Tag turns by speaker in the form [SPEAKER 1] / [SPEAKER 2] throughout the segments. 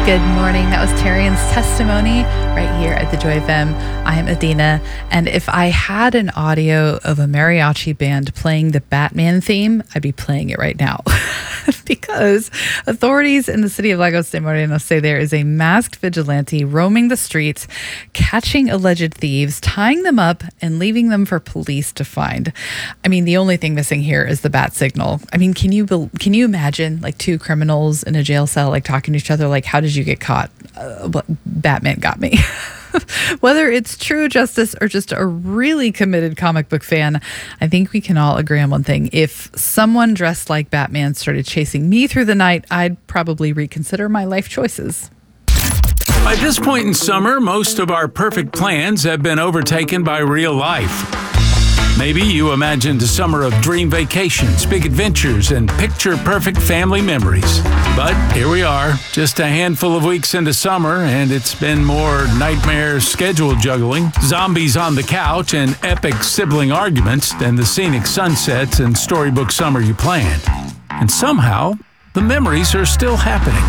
[SPEAKER 1] Good morning. That was Tarian's testimony right here at the Joy FM. I am Adina, and if I had an audio of a mariachi band playing the Batman theme, I'd be playing it right now. Because authorities in the city of Lagos de Moreno say there is a masked vigilante roaming the streets, catching alleged thieves, tying them up, and leaving them for police to find. I mean, the only thing missing here is the bat signal. I mean, can you imagine like two criminals in a jail cell like talking to each other like, how did you get caught? Batman got me. Whether it's true justice or just a really committed comic book fan, I think we can all agree on one thing. If someone dressed like Batman started chasing me through the night, I'd probably reconsider my life choices.
[SPEAKER 2] By this point in summer, most of our perfect plans have been overtaken by real life. Maybe you imagined a summer of dream vacations, big adventures, and picture-perfect family memories. But here we are, just a handful of weeks into summer, and it's been more nightmare schedule juggling, zombies on the couch, and epic sibling arguments than the scenic sunsets and storybook summer you planned. And somehow, the memories are still happening.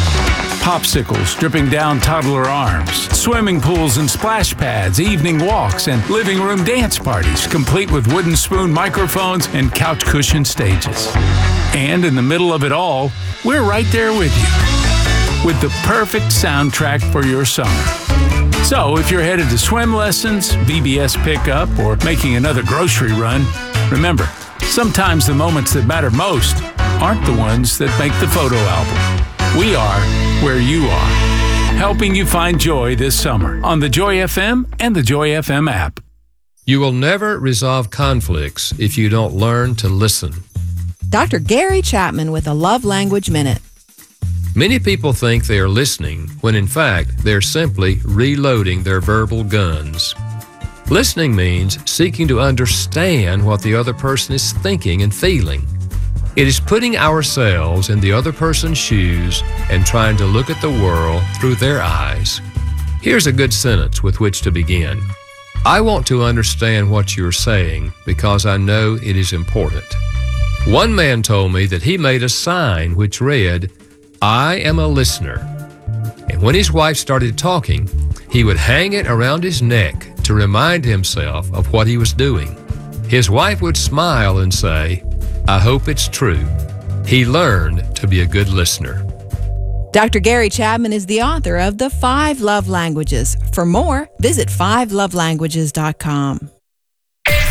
[SPEAKER 2] Popsicles dripping down toddler arms, swimming pools and splash pads, evening walks, and living room dance parties, complete with wooden spoon microphones and couch cushion stages. And in the middle of it all, we're right there with you, with the perfect soundtrack for your summer. So if you're headed to swim lessons, VBS pickup, or making another grocery run, remember, sometimes the moments that matter most aren't the ones that make the photo album. We are where you are, helping you find joy this summer on the Joy FM and the Joy FM app.
[SPEAKER 3] You will never resolve conflicts if you don't learn to listen.
[SPEAKER 4] Dr. Gary Chapman with a Love Language Minute.
[SPEAKER 3] Many people think they are listening when in fact they're simply reloading their verbal guns. Listening means seeking to understand what the other person is thinking and feeling. It is putting ourselves in the other person's shoes and trying to look at the world through their eyes. Here's a good sentence with which to begin. I want to understand what you're saying because I know it is important. One man told me that he made a sign which read, I am a listener. And when his wife started talking, he would hang it around his neck to remind himself of what he was doing. His wife would smile and say, I hope it's true. He learned to be a good listener.
[SPEAKER 4] Dr. Gary Chapman is the author of The 5 Love Languages. For more, visit 5lovelanguages.com.